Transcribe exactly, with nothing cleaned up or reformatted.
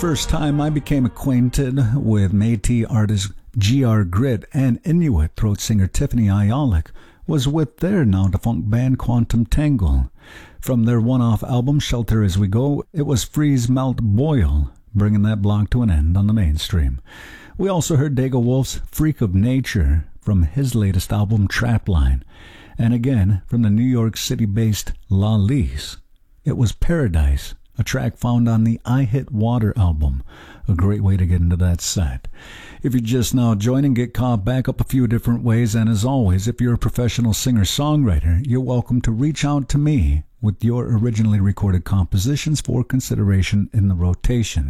first time I became acquainted with Métis artist G R Grit and Inuit throat singer Tiffany Ayalik was with their now-defunct band Quantum Tangle. From their one-off album Shelter As We Go, it was Freeze, Melt, Boil, bringing that block to an end on the mainstream. We also heard Dago Wolf's Freak of Nature from his latest album Trapline, and again from the New York City-based La Lise, it was Paradise, a track found on the I Hit Water album. A great way to get into that set. If you're just now joining, get caught back up a few different ways, and as always, if you're a professional singer-songwriter, you're welcome to reach out to me with your originally recorded compositions for consideration in the rotation.